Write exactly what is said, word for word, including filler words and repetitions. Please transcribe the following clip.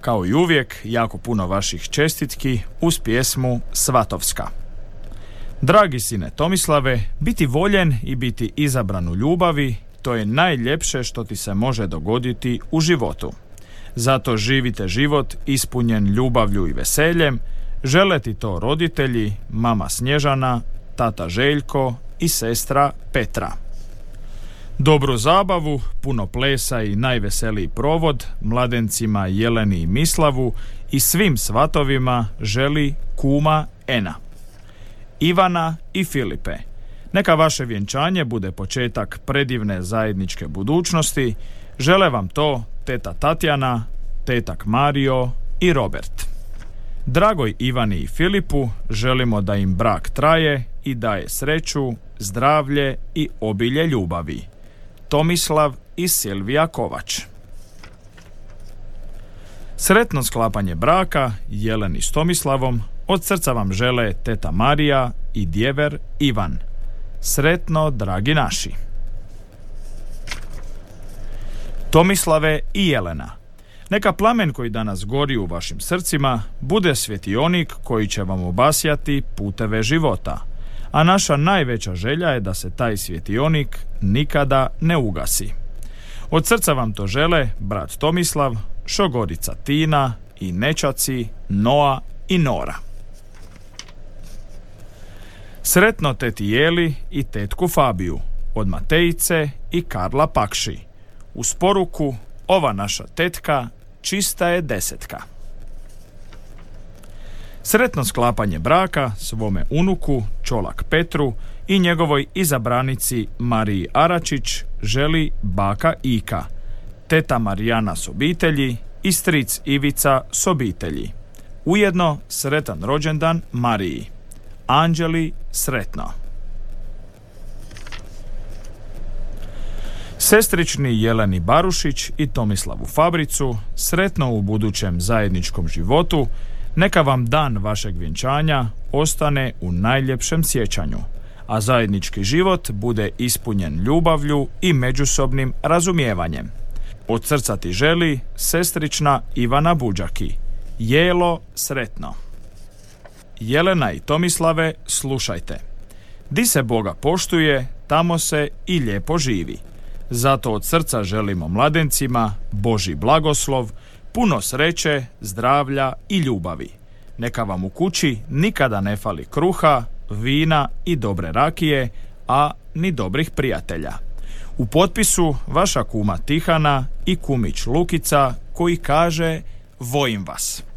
Kao i uvijek, jako puno vaših čestitki uz pjesmu Svatovska. Dragi sine Tomislave, biti voljen i biti izabran u ljubavi, to je najljepše što ti se može dogoditi u životu. Zato živite život ispunjen ljubavlju i veseljem, žele ti to roditelji, mama Snježana, tata Željko i sestra Petra. Dobru zabavu, puno plesa i najveseliji provod mladencima Jeleni i Mislavu i svim svatovima želi kuma Ena. Ivana i Filipe, neka vaše vjenčanje bude početak predivne zajedničke budućnosti, žele vam to teta Tatjana, tetak Mario i Robert. Dragoj Ivani i Filipu želimo da im brak traje i daje sreću, zdravlje i obilje ljubavi. Tomislav i Silvija Kovač. Sretno sklapanje braka Jeleni s Tomislavom od srca vam žele teta Marija i djever Ivan. Sretno, dragi naši. Tomislave i Jelena, neka plamen koji danas gori u vašim srcima bude svjetionik koji će vam obasjati puteve života, a naša najveća želja je da se taj svjetionik nikada ne ugasi. Od srca vam to žele brat Tomislav, šogorica Tina i nećaci Noa i Nora. Sretno teti Jeli i tetku Fabiju od Matejice i Karla Pakši. Uz poruku, ova naša tetka čista je desetka. Sretno sklapanje braka svome unuku Čolak Petru i njegovoj izabranici Mariji Aračić želi baka Ika, teta Marijana s obitelji i stric Ivica s obitelji. Ujedno sretan rođendan Mariji. Anđeli, sretno. Sestrični Jeleni Barušić i Tomislavu Fabricu, sretno u budućem zajedničkom životu, neka vam dan vašeg vjenčanja ostane u najljepšem sjećanju, a zajednički život bude ispunjen ljubavlju i međusobnim razumijevanjem. Od srca ti želi sestrična Ivana Buđaki. Jelo, sretno. Jelena i Tomislave, slušajte. Di se Boga poštuje, tamo se i lijepo živi. Zato od srca želimo mladencima Božji blagoslov, puno sreće, zdravlja i ljubavi. Neka vam u kući nikada ne fali kruha, vina i dobre rakije, a ni dobrih prijatelja. U potpisu vaša kuma Tihana i kumić Lukica koji kaže: vojim vas.